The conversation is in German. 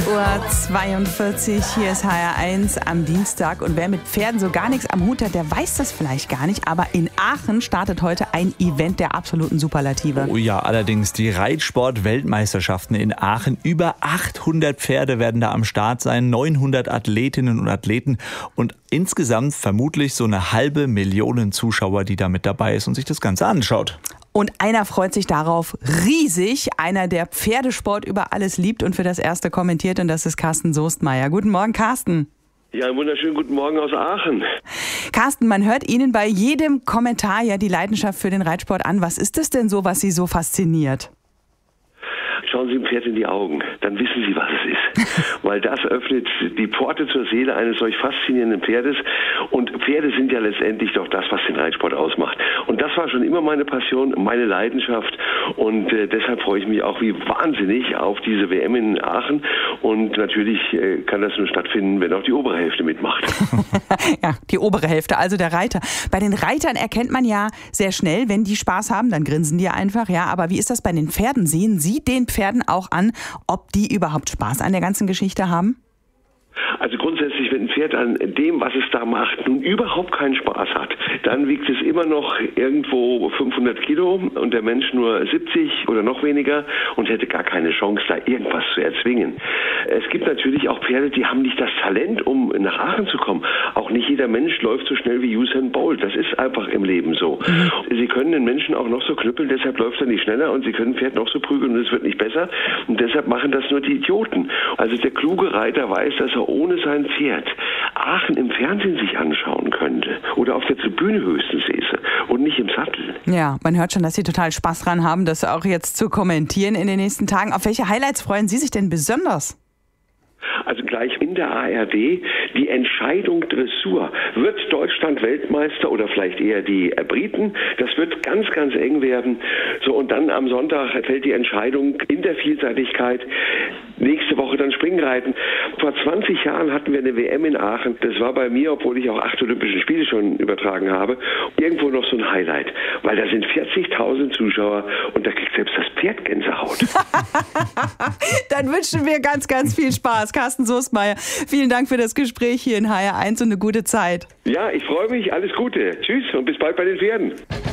8:42 Uhr, hier ist HR1 am Dienstag. Und wer mit Pferden so gar nichts am Hut hat, der weiß das vielleicht gar nicht. Aber in Aachen startet heute ein Event der absoluten Superlative. Oh ja, allerdings die Reitsport-Weltmeisterschaften in Aachen. Über 800 Pferde werden da am Start sein, 900 Athletinnen und Athleten und insgesamt vermutlich so 500.000 Zuschauer, die da mit dabei ist und sich das Ganze anschaut. Und einer freut sich darauf riesig, einer, der Pferdesport über alles liebt und für das Erste kommentiert, und das ist Carsten Soestmeier. Guten Morgen, Carsten. Ja, einen wunderschönen guten Morgen aus Aachen. Carsten, man hört Ihnen bei jedem Kommentar ja die Leidenschaft für den Reitsport an. Was ist es denn so, was Sie so fasziniert? Schauen Sie dem Pferd in die Augen, dann wissen Sie, was es ist. Weil das öffnet die Pforte zur Seele eines solch faszinierenden Pferdes. Und Pferde sind ja letztendlich doch das, was den Reitsport ausmacht. Und das war schon immer meine Passion, meine Leidenschaft. Und deshalb freue ich mich auch wie wahnsinnig auf diese WM in Aachen. Und natürlich kann das nur stattfinden, wenn auch die obere Hälfte mitmacht. Ja, die obere Hälfte, also der Reiter. Bei den Reitern erkennt man ja sehr schnell, wenn die Spaß haben, dann grinsen die einfach. Ja, aber wie ist das bei den Pferden? Sehen Sie den Pferden auch an, ob die überhaupt Spaß an der ganzen Geschichte haben? Also grundsätzlich, wenn ein Pferd an dem, was es da macht, nun überhaupt keinen Spaß hat, dann wiegt es immer noch irgendwo 500 Kilo und der Mensch nur 70 oder noch weniger und hätte gar keine Chance, da irgendwas zu erzwingen. Es gibt natürlich auch Pferde, die haben nicht das Talent, um nach Aachen zu kommen. Auch nicht jeder Mensch läuft so schnell wie Usain Bolt. Das ist einfach im Leben so. Sie können den Menschen auch noch so knüppeln, deshalb läuft er nicht schneller, und sie können ein Pferd noch so prügeln und es wird nicht besser. Und deshalb machen das nur die Idioten. Also der kluge Reiter weiß, dass er ohne sein Pferd Aachen im Fernsehen sich anschauen könnte oder auf der Tribüne höchstens säße und nicht im Sattel. Ja, man hört schon, dass Sie total Spaß dran haben, das auch jetzt zu kommentieren in den nächsten Tagen. Auf welche Highlights freuen Sie sich denn besonders? Also gleich in der ARD die Entscheidung Dressur. Wird Deutschland Weltmeister oder vielleicht eher die Briten? Das wird ganz, ganz eng werden. So, und dann am Sonntag fällt die Entscheidung in der Vielseitigkeit. Nächste Woche dann Springreiten. Vor 20 Jahren hatten wir eine WM in Aachen. Das war bei mir, obwohl ich auch 8 Olympische Spiele schon übertragen habe, irgendwo noch so ein Highlight. Weil da sind 40.000 Zuschauer und da kriegt selbst das Pferd Gänsehaut. Dann wünschen wir ganz, ganz viel Spaß. Carsten Soestmeier, vielen Dank für das Gespräch hier in HR1 und eine gute Zeit. Ja, ich freue mich. Alles Gute. Tschüss und bis bald bei den Pferden.